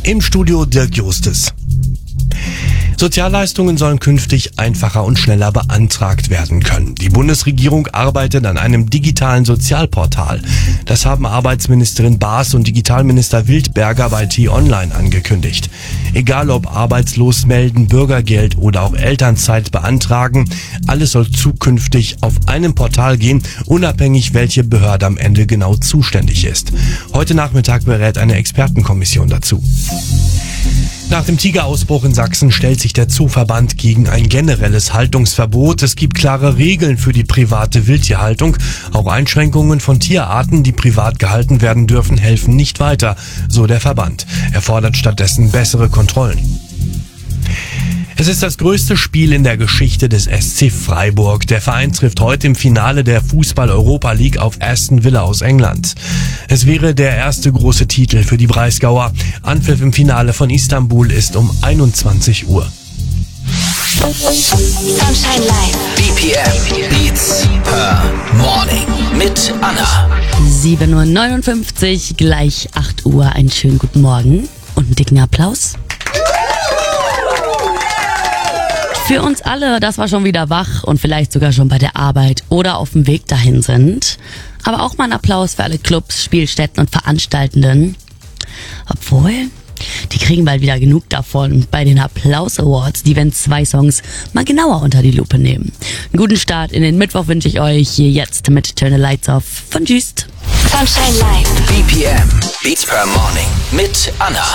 Im Studio Dirk Justes. Sozialleistungen sollen künftig einfacher und schneller beantragt werden können. Die Bundesregierung arbeitet an einem digitalen Sozialportal. Das haben Arbeitsministerin Baas und Digitalminister Wildberger bei T-Online angekündigt. Egal ob arbeitslos melden, Bürgergeld oder auch Elternzeit beantragen, alles soll zukünftig auf einem Portal gehen, unabhängig welche Behörde am Ende genau zuständig ist. Heute Nachmittag berät eine Expertenkommission dazu. Nach dem Tigerausbruch in Sachsen stellt sich der Zooverband gegen ein generelles Haltungsverbot. Es gibt klare Regeln für die private Wildtierhaltung. Auch Einschränkungen von Tierarten, die privat gehalten werden dürfen, helfen nicht weiter, so der Verband. Er fordert stattdessen bessere Kontrollen. Es ist das größte Spiel in der Geschichte des SC Freiburg. Der Verein trifft heute im Finale der Fußball-Europa League auf Aston Villa aus England. Es wäre der erste große Titel für die Breisgauer. Anpfiff im Finale von Istanbul ist um 21 Uhr. Sunshine Live. BPM Beats per Morning mit Anna. 7:59 Uhr, gleich 8 Uhr. Einen schönen guten Morgen und einen dicken Applaus. Für uns alle, dass wir schon wieder wach und vielleicht sogar schon bei der Arbeit oder auf dem Weg dahin sind. Aber auch mal ein Applaus für alle Clubs, Spielstätten und Veranstaltenden. Obwohl, die kriegen bald wieder genug davon bei den Applaus Awards, die wenn 2 Songs mal genauer unter die Lupe nehmen. Einen guten Start in den Mittwoch wünsche ich euch hier jetzt mit Turn the Lights Off von Jüst. Sunshine Live. BPM Beats per Morning mit Anna.